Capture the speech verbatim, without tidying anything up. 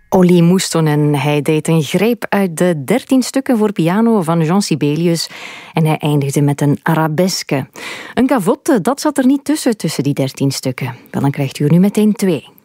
Olli Mustonen, hij deed een greep uit de dertien stukken voor piano van Jean Sibelius en hij eindigde met een arabesque. Een gavotte, dat zat er niet tussen, tussen die dertien stukken. Wel, dan krijgt u er nu meteen twee.